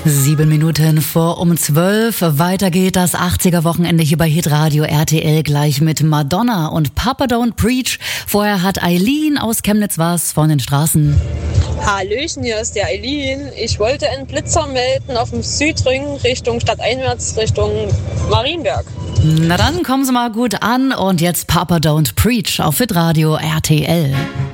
7 Minuten vor um 12. Weiter geht das 80er-Wochenende hier bei Hitradio RTL gleich mit Madonna und Papa Don't Preach. Vorher hat Eileen aus Chemnitz was von den Straßen. Hallöchen, hier ist der Eileen. Ich wollte einen Blitzer melden auf dem Südring Richtung stadteinwärts, Richtung Marienberg. Na dann kommen Sie mal gut an und jetzt Papa Don't Preach auf Hitradio RTL.